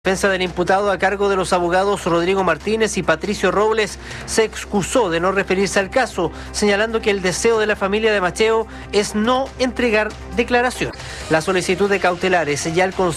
La defensa del imputado a cargo de los abogados Rodrigo Martínez y Patricio Robles se excusó de no referirse al caso, señalando que el deseo de la familia de Macheo es no entregar declaración. La solicitud de cautelares ya el